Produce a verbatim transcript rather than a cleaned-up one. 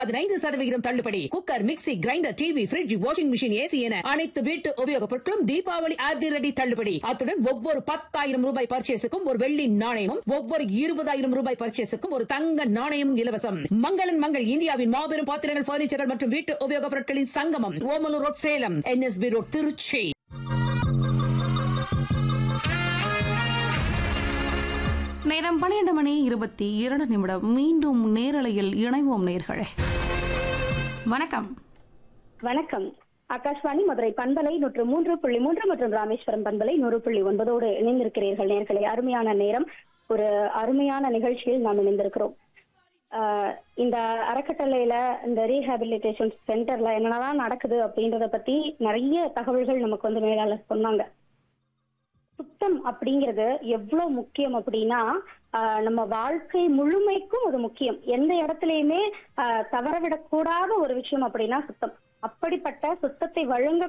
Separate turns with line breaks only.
பதினைந்து சதவிகிதம் தள்ளுபடி. Cooker, mixie, grinder, TV, bridge, washing machine, AC என அனைத்து வீட்டு உபயோகப் பொருட்களும் தீபாவளி அதிரடி தள்ளுபடி. அத்துடன் ஒவ்வொரு பத்தாயிரம் ரூபாய் பர்ச்சேஸுக்கும் ஒரு வெள்ளி நாணயமும், ஒவ்வொரு இருபதாயிரம் ரூபாய் பர்ச்சேஸுக்கும் ஒரு தங்க நாணயமும் இலவசம். மங்களன் மங்கள், இந்தியாவின் மாபெரும் பாத்திரங்கள், பர்னிச்சர்கள் மற்றும் வீட்டு உபயோகப் பொருட்களின் சங்கமம். Omalur road, Salem. NSP road, Trichy.
நேரம் பன்னிரண்டு மணி இருபத்தி இரண்டு நிமிடம். மீண்டும் நேரலையில் இணைவோம் நேர்களே. வணக்கம்.
வணக்கம். ஆகாஷ்வாணி மதுரை பண்பலை நூற்று மூன்று புள்ளி மூன்று மற்றும் ராமேஸ்வரம் பண்பலை நூறு புள்ளி ஒன்பதோடு இணைந்திருக்கிறீர்கள் நேர்களே. அருமையான நேரம், ஒரு அருமையான நிகழ்ச்சியில் நாம் இணைந்திருக்கிறோம். ஆஹ் இந்த அறக்கட்டளையில, இந்த ரீஹாபிலிட்டேஷன் சென்டர்ல என்னென்னதான் நடக்குது அப்படின்றத பத்தி நிறைய தகவல்கள் நமக்கு வந்து மேலாளர் சொன்னாங்க. சுத்தம் அப்படிங்கிறது எவ்வளவு முக்கியம் அப்படின்னா, ஆஹ் நம்ம வாழ்க்கை முழுமைக்கும் அது முக்கியம். எந்த இடத்துலயுமே ஆஹ் தவறவிடக்கூடாத ஒரு விஷயம் அப்படின்னா சுத்தம். அப்படிப்பட்ட சுத்தத்தை வழங்க